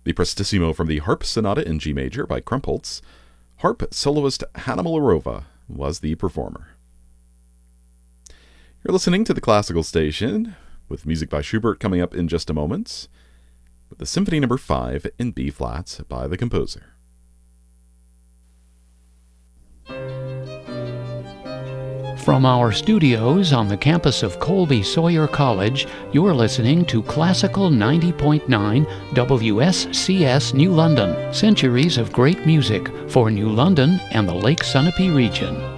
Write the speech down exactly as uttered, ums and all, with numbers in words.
The Prestissimo from the Harp Sonata in G major by Krumpholz. Harp soloist Hanna Maliarova was the performer. You're listening to the Classical Station, with music by Schubert coming up in just a moment, with the Symphony Number five in B-flat by the composer. From our studios on the campus of Colby Sawyer College, you're listening to Classical ninety point nine W S C S New London, centuries of great music for New London and the Lake Sunapee region.